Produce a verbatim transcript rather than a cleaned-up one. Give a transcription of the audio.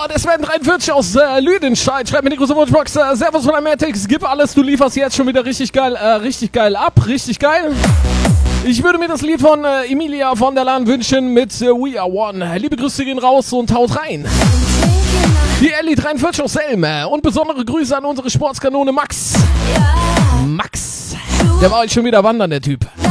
der Sven dreiundvierzig aus äh, Lüdenscheid schreibt mir die große Wunschbox. Äh, Servus von Amatix, gib alles, du lieferst jetzt schon wieder richtig geil, äh, richtig geil ab, richtig geil. Ich würde mir das Lied von äh, Emilia von der Lahn wünschen mit äh, We Are One. Liebe Grüße gehen raus und haut rein. Die Ellie dreiundvierzig aus Selm und besondere Grüße an unsere Sportskanone Max. Max, der war heute schon wieder wandern, der Typ.